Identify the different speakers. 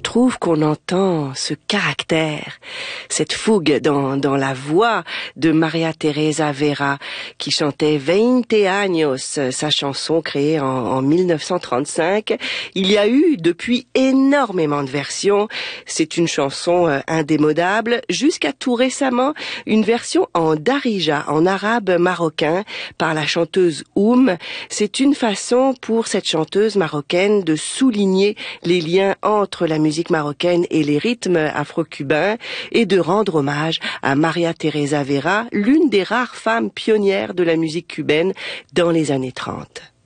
Speaker 1: trouve qu'on entend ce caractère, cette fougue dans la voix de Maria Teresa Vera, qui chantait 20 años, sa chanson créée en 1935. Il y a eu depuis énormément de versions. C'est une chanson indémodable, jusqu'à tout récemment une version en darija, en arabe marocain, par la chanteuse Oum. C'est une façon pour cette chanteuse marocaine de souligner les liens entre la musique marocaine et les rythmes afro-cubains et de rendre hommage à Maria Teresa Vera, l'une des rares femmes pionnières de la musique cubaine dans les années 30.